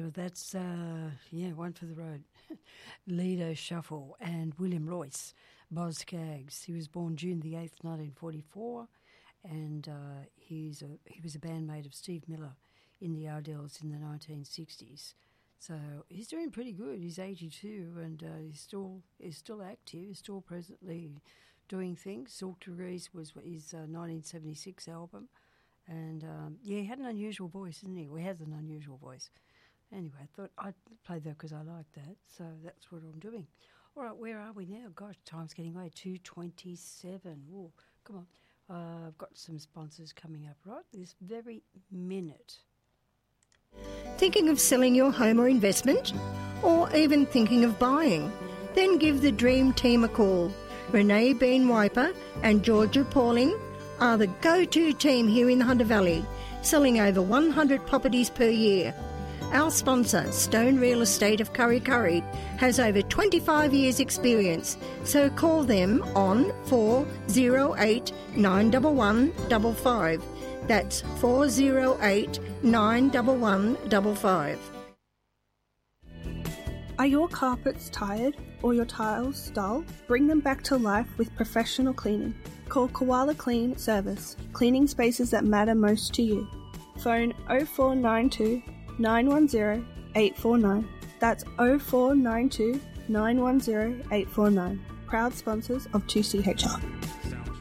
So that's, one for the road. Lido Shuffle and William Royce, Boz Scaggs. He was born June the 8th, 1944, and he was a bandmate of Steve Miller in the Ardells in the 1960s. So he's doing pretty good. He's 82 and he's still active. He's still presently doing things. Silk Degrees was his 1976 album. And, he had an unusual voice, didn't he? Well, he has an unusual voice. Anyway, I thought I'd play that because I like that. So that's what I'm doing. All right, where are we now? Gosh, time's getting away. 2:27. Oh, come on. I've got some sponsors coming up right this very minute. Thinking of selling your home or investment? Or even thinking of buying? Then give the Dream Team a call. Renee Bean-Wiper and Georgia Pauling are the go-to team here in the Hunter Valley, selling over 100 properties per year. Our sponsor, Stone Real Estate of Kurri Kurri, has over 25 years' experience, so call them on 408 911 55. That's 408 911 55. Are your carpets tired or your tiles dull? Bring them back to life with professional cleaning. Call Koala Clean Service, cleaning spaces that matter most to you. Phone 0492 910 849. That's 0492 910 849. Proud sponsors of 2CHR.